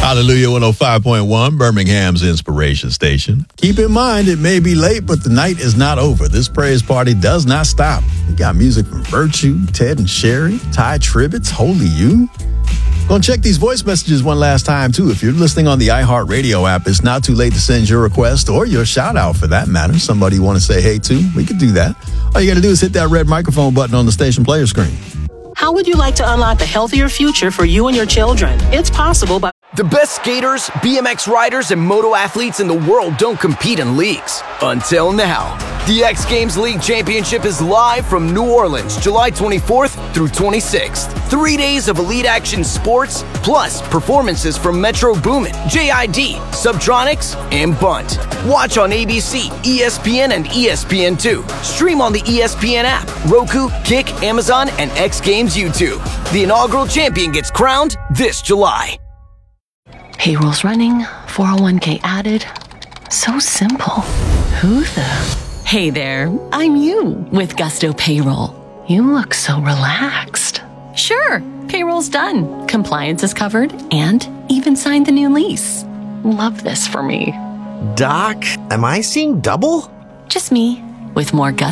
Hallelujah 105.1, Birmingham's inspiration station. Keep in mind, it may be late, but the night is not over. This praise party does not stop. We got music from Virtue, Ted and Sherry, Ty Tribbett's Holy You. Gonna check these voice messages one last time, too. If you're listening on the iHeartRadio app, it's not too late to send your request or your shout out for that matter. Somebody you want to say hey to, we could do that. All you gotta do is hit that red microphone button on the station player screen. How would you like to unlock a healthier future for you and your children? It's possible by... The best skaters, BMX riders, and moto athletes in the world don't compete in leagues. Until now. The X Games League Championship is live from New Orleans, July 24th through 26th. 3 days of elite action sports, plus performances from Metro Boomin, JID, Subtronics, and Bunt. Watch on ABC, ESPN, and ESPN2. Stream on the ESPN app, Roku, Kick, Amazon, and X Games YouTube. The inaugural champion gets crowned this July. Payroll's running, 401k added. So simple. Who the... Hey there, I'm you with Gusto Payroll. You look so relaxed. Sure, payroll's done. Compliance is covered and even signed the new lease. Love this for me. Doc, am I seeing double? Just me with more Gusto.